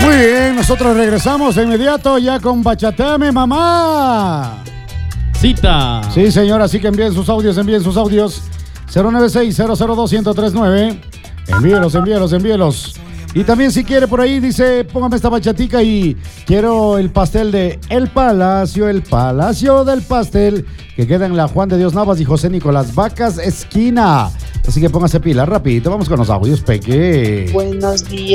Muy bien, nosotros regresamos de inmediato ya con Bachateame, mamá. Cita. Sí, señor, así que envíen sus audios. 096-002-1039. Envíelos. Y también si quiere por ahí, dice, póngame esta bachatica y quiero el pastel de El Palacio del Pastel, que queda en la Juan de Dios Navas y José Nicolás Vacas, esquina. Así que póngase pila, rapidito, vamos con los audios, peque. Buenos días.